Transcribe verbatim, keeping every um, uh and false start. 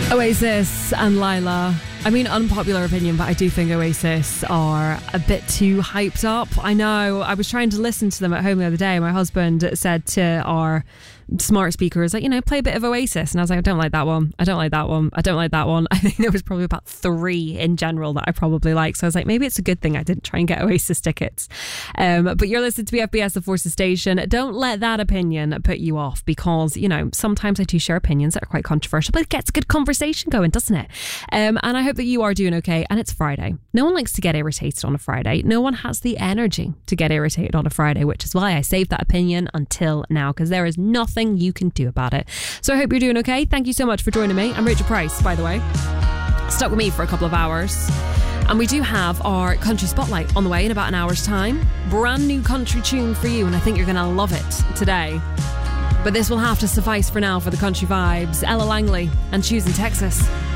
Oasis and Lila. I mean, unpopular opinion, but I do think Oasis are a bit too hyped up. I know. I was trying to listen to them at home the other day. My husband said to our smart speakers, like, you know, play a bit of Oasis. And I was like, I don't like that one. I don't like that one. I don't like that one. I think there was probably about three in general that I probably like. So I was like, maybe it's a good thing I didn't try and get Oasis tickets. Um, but you're listening to B F B S, the Forces Station. Don't let that opinion put you off, because, you know, sometimes I do share opinions that are quite controversial, but it gets good conversation going, doesn't it? Um, and I hope that you are doing okay. And it's Friday. No one likes to get irritated on a Friday. No one has the energy to get irritated on a Friday, which is why I saved that opinion until now, because there is nothing you can do about it. So I hope you're doing okay. Thank you so much for joining me. I'm Rachel Price, by the way. Stuck with me for a couple of hours. And we do have our country spotlight on the way in about an hour's time. Brand new country tune for you, and I think you're going to love it today. But this will have to suffice for now for the country vibes. Ella Langley and Choosing Texas.